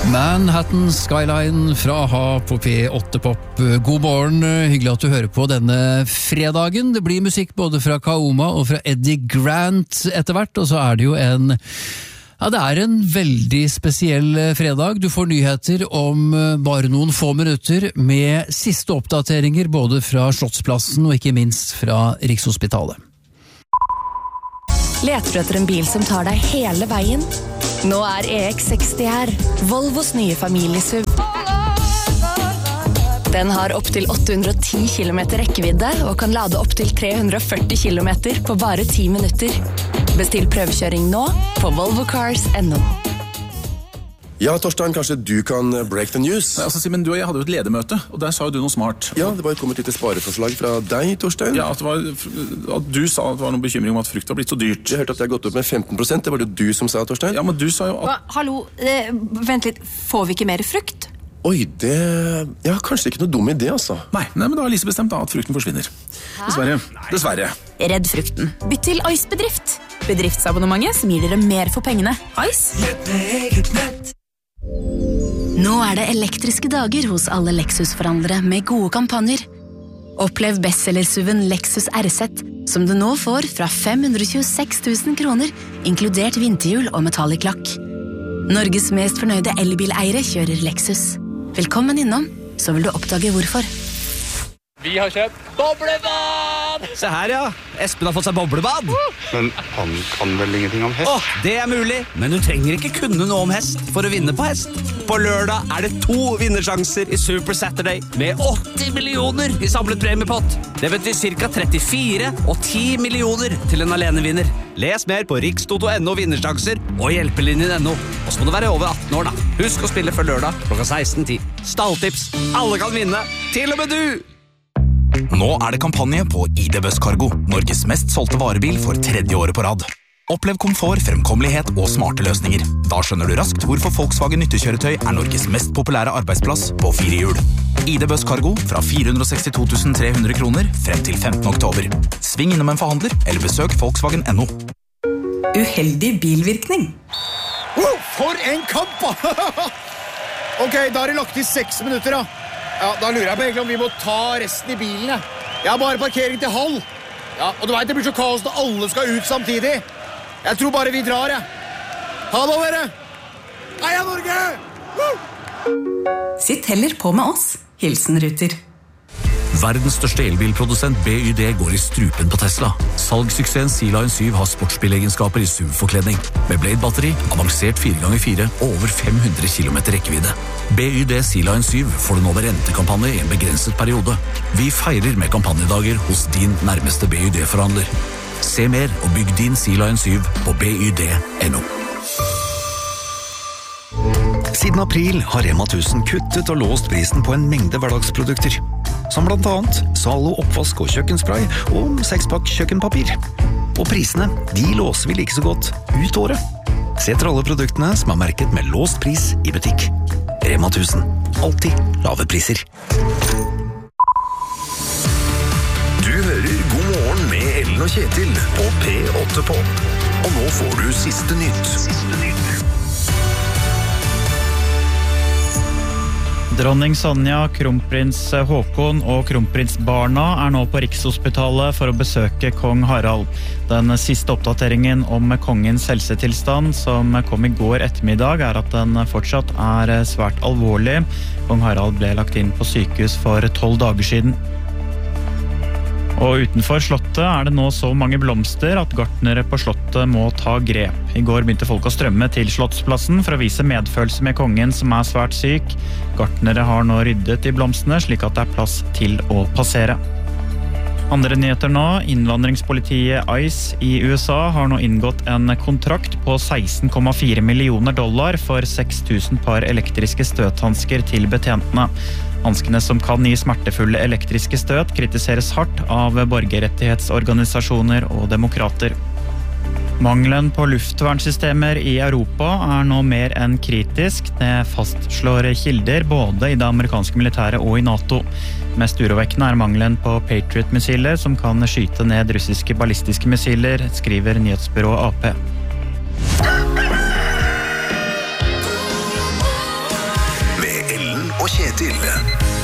Manhattan Skyline fra AHA på P8 Pop. God morgen, hyggelig at du hører på denne fredagen. Det blir musikk både fra Kaoma og fra Eddie Grant etter hvert, og så det jo det en veldig spesiell fredag. Du får nyheter om bare noen få minutter med siste oppdateringer både fra Slottsplassen og ikke minst fra Rikshospitalet. Leter du etter en bil som tar deg hele veien? Nå EX60 her, Volvos nye familiesuv. Den har opp til 810 km rekkevidde og kan lade opp til 340 km på bare 10 minutter. Bestill prøvekjøring nå på volvocars.no. Ja, Torstein, kanskje du kan break the news? Nei, altså, Simen, du og jeg hadde jo et ledermøte, og der sa jo du noe smart. Ja, det var kommet litt spareforslag fra deg, Torstein. Ja, at du sa at det var noen bekymring om at frukt var blitt så dyrt. Jeg hørte at det har gått opp med 15%, det var det du som sa, Torstein. Ja, men du sa jo at... Hallo, vent litt, får vi ikke mer frukt? Oi, ja, kanskje ikke noe dum idé, altså. Nei, men da har Lise bestemt da at frukten forsvinner. Dessverre. Redd frukten. Bytt til Ice-bedrift. Bedriftsabonnementet som gir dere mer for pengene. Ice. Nå det elektriske dager hos alle Lexus-forhandlere med gode kampanjer. Opplev bestsellersuven Lexus RZ, som du nå får fra 526 000 kroner, inkludert vinterhjul og metallic lakk. Norges mest fornøyde elbileiere kjører Lexus. Velkommen innom, så vil du oppdage hvorfor. Vi har kjøpt boblebad! Se her, ja. Espen har fått seg boblebad. Men han kan vel ingenting om hest? Det mulig, men du trenger ikke kunne noe om hest for å vinne på hest. På lørdag det 2 vinnersjanser i Super Saturday med 80 millioner i samlet premiepott. Det betyr ca. 34 og 10 millioner til en alenevinner. Les mer på rikstoto.no vinnersjanser og hjelpelinjen.no. Og så må du være over 18 år da. Husk å spille før lørdag klokka 16:10. Stalltips. Alle kan vinne, til og med du! Nå det kampanje på ID Buss Cargo, Norges mest solgte varebil for 3. året på rad. Opplev komfort, fremkommelighet og smarte løsninger. Da skjønner du raskt hvorfor Volkswagen nyttekjøretøy Norges mest populære arbeidsplass på 4 hjul. ID Buss Cargo fra 462 300 kroner frem til 15. oktober. Sving innom en forhandler eller besøk Volkswagen.no. Uheldig bilvirkning. For en kamp! Ok, da det lagt i 6 minutter da. Ja, da lurer jeg på egentlig om vi må ta resten i bilen. Jeg har bare parkering til halv. Ja, og du vet det blir så kaos når alle skal ut samtidig. Jeg tror bare vi drar, jeg. Ha det, dere! Heia Norge! Sitt heller på med oss. Hilsen Ruter. Verdens største elbilprodusent BYD går i strupen på Tesla. Salgssuksessen Sea-Line 7 har sportsbilegenskaper i SUV-forkledning. Med Blade-batteri, avansert 4x4 og over 500 km rekkevidde. BYD Sea-Line 7 får du nå ved rentekampanje i en begrenset periode. Vi feirer med kampanjedager hos din nærmeste BYD-forhandler. Se mer og bygg din Sea-Line 7 på byd.no. Siden april har Rema 1000 kuttet og låst prisen på en mengde hverdagsprodukter, som blant annet Zalo oppvask og kjøkkenspray og 6-pakk kjøkkenpapir. Og prisene, de låser vi like så godt ut året. Se etter alle produktene som merket med låst pris i butikk. Rema 1000. Alltid lave priser. Du hører God morgen med Ellen og Kjetil på P8 Pop. Og nå får du siste nytt. Dronning Sonja, kronprins Håkon og kronprinsbarna nå på Rikshospitalet for å besøke kong Harald. Den siste oppdateringen om kongens helsetilstand som kom i går ettermiddag at den fortsatt svært alvorlig. Kong Harald ble lagt inn på sykehus for 12 dager siden. Og utenfor slottet det nå så mange blomster at gartnere på slottet må ta grep. I går begynte folk å strømme til Slottsplassen for å vise medfølelse med kongen som svært syk. Gartnere har nå ryddet i blomstene slik at det plass til å passere. Andre nyheter nå. Innvandringspolitiet ICE i USA har nå inngått en kontrakt på $16,4 millioner for 6 000 par elektriske støthansker til betjentene. Hanskene som kan gi smertefulle elektriske støt kritiseres hardt av borgerrettighetsorganisasjoner og demokrater. Mangelen på luftvernsystemer i Europa nå mer enn kritisk. Det fastslår kilder både i det amerikanske militæret og i NATO. Mest urovekkende mangelen på Patriot-missiler som kan skyte ned russiske ballistiske missiler, skriver nyhetsbyrået AP. Ellen og Kjetil.